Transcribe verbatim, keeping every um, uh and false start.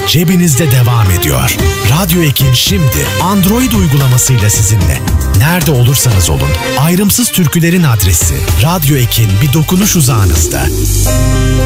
cebinizde devam ediyor. Radyo Ekin şimdi Android uygulamasıyla sizinle. Nerede olursanız olun, ayrımsız türkülerin adresi Radyo Ekin bir dokunuş uzağınızda.